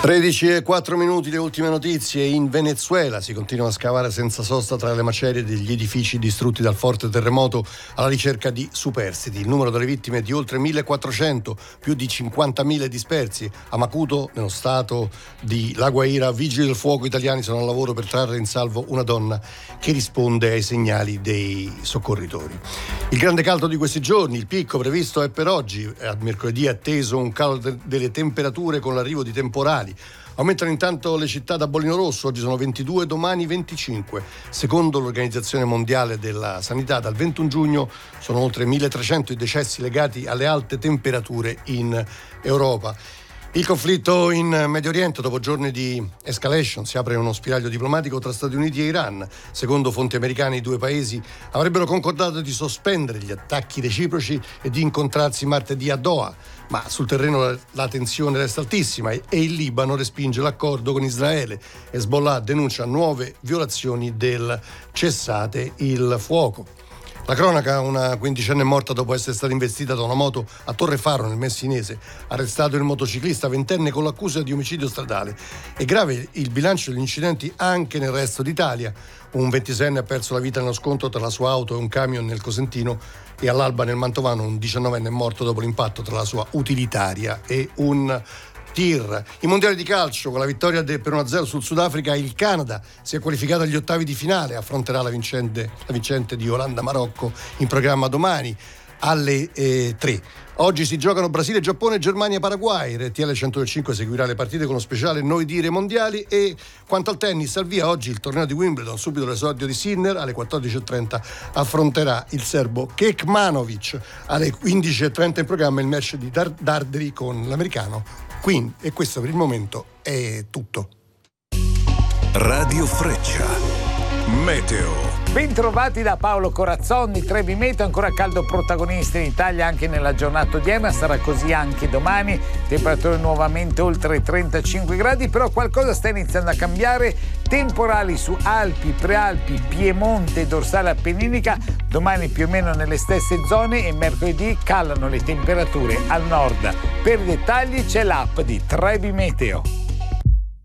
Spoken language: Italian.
13:04, le ultime notizie. In Venezuela si continua a scavare senza sosta tra le macerie degli edifici distrutti dal forte terremoto alla ricerca di superstiti. Il numero delle vittime è di oltre 1.400, più di 50.000 dispersi. A Macuto, nello stato di La Guaira, vigili del fuoco italiani sono al lavoro per trarre in salvo una donna che risponde ai segnali dei soccorritori. Il grande caldo di questi giorni, il picco previsto è per oggi. A mercoledì è atteso un calo delle temperature con l'arrivo di temporali. Aumentano intanto le città da bollino rosso, oggi sono 22, domani 25. Secondo l'Organizzazione Mondiale della Sanità, dal 21 giugno sono oltre 1.300 i decessi legati alle alte temperature in Europa. Il conflitto in Medio Oriente, dopo giorni di escalation, si apre uno spiraglio diplomatico tra Stati Uniti e Iran. Secondo fonti americane, i due paesi avrebbero concordato di sospendere gli attacchi reciproci e di incontrarsi martedì a Doha. Ma sul terreno la tensione resta altissima e il Libano respinge l'accordo con Israele. Hezbollah denuncia nuove violazioni del cessate il fuoco. La cronaca: una quindicenne è morta dopo essere stata investita da una moto a Torrefaro, nel Messinese. Arrestato il motociclista ventenne con l'accusa di omicidio stradale. È grave il bilancio degli incidenti anche nel resto d'Italia. Un 26enne ha perso la vita nello scontro tra la sua auto e un camion nel Cosentino, e all'Alba, nel Mantovano, un 19enne è morto dopo l'impatto tra la sua utilitaria e un tir. I mondiali di calcio: con la vittoria per 1-0 sul Sudafrica, il Canada si è qualificato agli ottavi di finale, affronterà la vincente di Olanda-Marocco, in programma domani alle 3. Oggi si giocano Brasile, Giappone, Germania, Paraguay. RTL 105 seguirà le partite con lo speciale Noi dire mondiali. E quanto al tennis, al via oggi il torneo di Wimbledon. Subito l'esordio di Sinner, alle 14:30 affronterà il serbo Kekmanovic. Alle 15:30 in programma il match di Darderi con l'americano Quinn. E questo per il momento è tutto. Radio Freccia, meteo. Bentrovati da Paolo Corazzoni. Trevi Meteo, ancora caldo protagonista in Italia anche nella giornata odierna, sarà così anche domani, temperature nuovamente oltre i 35 gradi, però qualcosa sta iniziando a cambiare. Temporali su Alpi, Prealpi, Piemonte, dorsale appenninica, domani più o meno nelle stesse zone, e mercoledì calano le temperature al nord. Per i dettagli c'è l'app di Trevi Meteo.